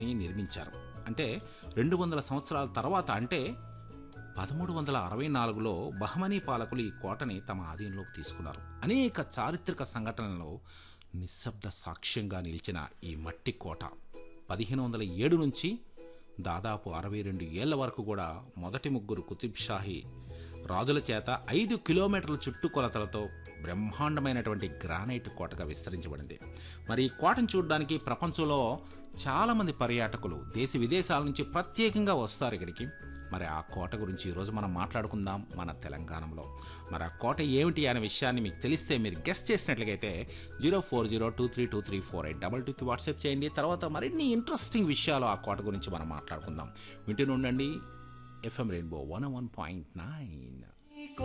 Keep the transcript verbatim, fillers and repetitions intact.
నిర్మించారు. అంటే రెండు వందల సంవత్సరాల తర్వాత, అంటే పదమూడు వందల అరవై నాలుగులో బహమనీ పాలకులు ఈ కోటని తమ ఆధీనంలోకి తీసుకున్నారు. అనేక చారిత్రక సంఘటనలలో నిశ్శబ్ద సాక్ష్యంగా నిలిచిన ఈ మట్టి కోట పదిహేను వందల ఏడు నుంచి దాదాపు అరవై రెండు ఏళ్ల వరకు కూడా మొదటి ముగ్గురు కుతుబ్ షాహీ రాజుల చేత ఐదు కిలోమీటర్ల చుట్టుకొలతలతో బ్రహ్మాండమైనటువంటి గ్రానైట్ కోటగా విస్తరించబడింది. మరి ఈ కోటను చూడడానికి ప్రపంచంలో చాలామంది పర్యాటకులు దేశ విదేశాల నుంచి ప్రత్యేకంగా వస్తారు ఇక్కడికి. మరి ఆ కోట గురించి ఈరోజు మనం మాట్లాడుకుందాం మన తెలంగాణలో. మరి ఆ కోట ఏమిటి అనే విషయాన్ని మీకు తెలిస్తే, మీరు గెస్ట్ చేసినట్లయితే zero four zero two three two three four eight double టూకి వాట్సాప్ చేయండి. తర్వాత మరిన్ని ఇంట్రెస్టింగ్ విషయాలు ఆ కోట గురించి మనం మాట్లాడుకుందాం. వింటూనే ఉండండి FM rainbow one one point nine.